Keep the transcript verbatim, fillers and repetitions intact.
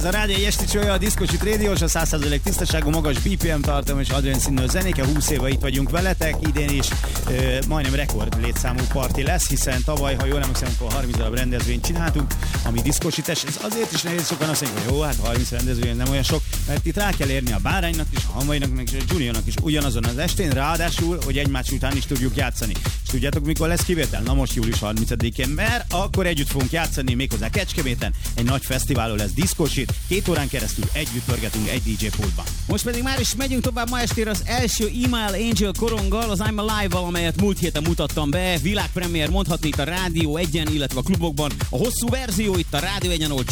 Ez a Rádió egy esti csója, a Diszkocsit Rádiós, a száz százalék tisztaságú, magas bé pé em tartalom és adrenalinszínű zenéke. húsz éve itt vagyunk veletek, idén is ö, majdnem rekord létszámú parti lesz, hiszen tavaly, ha jól emlékszem, akkor harminc darab rendezvényt csináltunk, ami diszkosítás. Ez azért is nehéz, sokan azt mondják, hogy jó, hát harminc rendezvény nem olyan sok, mert itt rá kell érni a Báránynak is, a Hanvainak és a Juniornak is ugyanazon az estén, ráadásul, hogy egymás után is tudjuk játszani. És tudjátok, mikor lesz kivétel? Na most július harmincadikán, mert akkor együtt fogunk játszani méghozzá Kecskeméten, egy nagy fesztiválon lesz Diszkocsit, két órán keresztül együtt pörgetünk egy dé jé pultban. Most pedig már is megyünk tovább ma estére az első Email Angel koronggal, az I'm Alive-val, amelyet múlt héten mutattam be, világpremiér mondhatni itt a Rádió egyen, illetve a klubokban. A hosszú verzió itt a Rádió egyen, ahol